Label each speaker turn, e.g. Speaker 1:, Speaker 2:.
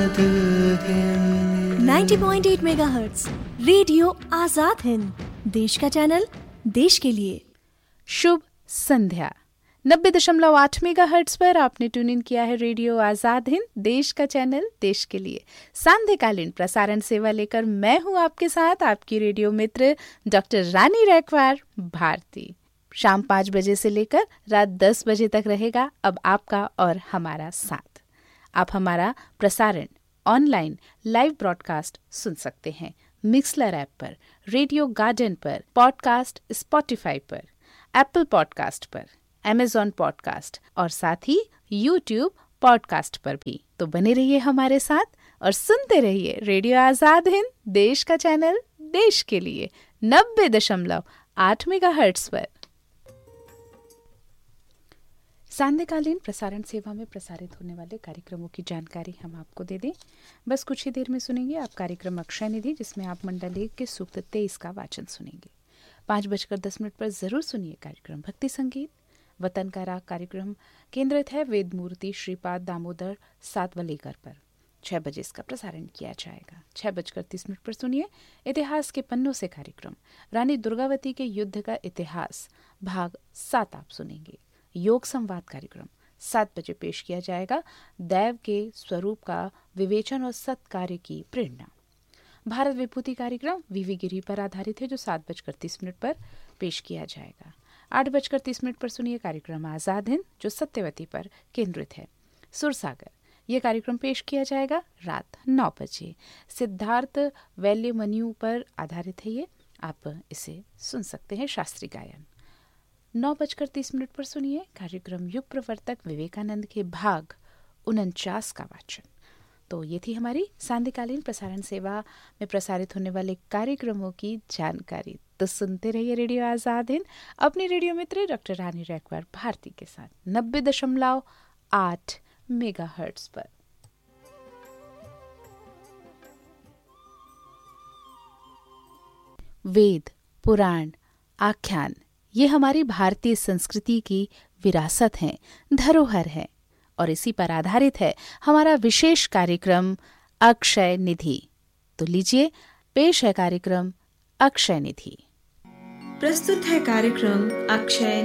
Speaker 1: 90.8 megahertz radio Azad Hind, देश का channel, देश के लिए।
Speaker 2: शुभ संध्या। 90.8 मेगाहर्ट्ज पर आपने ट्यून इन किया है रेडियो आजाद हिंद, देश का चैनल, देश के लिए। सांध्यकालीन प्रसारण सेवा लेकर मैं हूं आपके साथ, आपकी रेडियो मित्र डॉक्टर रानी रैकवार भारती। शाम 5 बजे से लेकर रात 10 बजे तक रहेगा अब आपका और हमारा साथ। आप हमारा प्रसारण ऑनलाइन लाइव ब्रॉडकास्ट सुन सकते हैं मिक्सलर ऐप पर, रेडियो गार्डन पर, पॉडकास्ट स्पॉटिफाई पर, एप्पल पॉडकास्ट पर, अमेज़न पॉडकास्ट और साथ ही यूट्यूब पॉडकास्ट पर भी। तो बने रहिए हमारे साथ और सुनते रहिए रेडियो आजाद हिंद, देश का चैनल, देश के लिए। 90.8 मेगाहर्ट्ज पर। सांध्यकालीन प्रसारण सेवा में प्रसारित होने वाले कार्यक्रमों की जानकारी हम आपको दे दें। बस कुछ ही देर में सुनेंगे आप कार्यक्रम अक्षय निधि, जिसमें आप मंडल 1 के सूक्त 23 का वाचन सुनेंगे। 5:10 पर जरूर सुनिए कार्यक्रम भक्ति संगीत। वतन का राग कार्यक्रम केंद्रित है वेद मूर्ति श्रीपाद दामोदर सातवलेकर पर। 6 बजे इसका प्रसारण किया जाएगा। 6:30 पर सुनिए इतिहास के पन्नों से कार्यक्रम। रानी दुर्गावती के युद्ध का इतिहास भाग 7 आप सुनेंगे। योग संवाद कार्यक्रम 7 बजे पेश किया जाएगा। दैव के स्वरूप का विवेचन और सत्कार्य की प्रेरणा। भारत विभूति कार्यक्रम वीवी गिरी पर आधारित है, जो 7:30 पर पेश किया जाएगा। 8:30 पर सुनिए कार्यक्रम आजाद हिंद, जो सत्यवती पर केंद्रित है। सुरसागर ये कार्यक्रम पेश किया जाएगा रात 9 बजे। सिद्धार्थ वैल्यमन्यु पर आधारित है, ये आप इसे सुन सकते हैं शास्त्रीय गायन। 9:30 पर सुनिए कार्यक्रम युग प्रवर्तक विवेकानंद के भाग 49 का वाचन। तो ये थी हमारी सांध्यकालीन प्रसारण सेवा में प्रसारित होने वाले कार्यक्रमों की जानकारी। तो सुनते रहिए रेडियो आजाद हिंद, अपनी रेडियो मित्र डॉक्टर रानी रैकवार भारती के साथ 90.8 मेगाहर्ट्ज पर। वेद, पुराण, आख्यान ये हमारी भारतीय संस्कृति की विरासत है, धरोहर है, और इसी पर आधारित है हमारा विशेष कार्यक्रम अक्षय निधि। तो लीजिए पेश है कार्यक्रम अक्षय निधि।
Speaker 1: प्रस्तुत है कार्यक्रम अक्षय